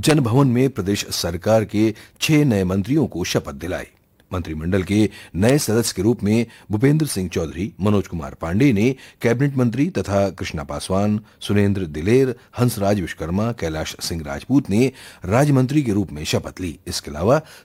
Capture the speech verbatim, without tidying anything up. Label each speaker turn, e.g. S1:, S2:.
S1: जनभवन में प्रदेश सरकार के छह नए मंत्रियों को शपथ दिलाई। मंत्रिमंडल के नए सदस्य के रूप में भूपेंद्र सिंह चौधरी, मनोज कुमार पांडेय ने कैबिनेट मंत्री तथा कृष्णा पासवान, सुरेंद्र दिलेर, हंसराज विश्वकर्मा, कैलाश सिंह राजपूत ने राज्य मंत्री के रूप में शपथ ली। इसके अलावा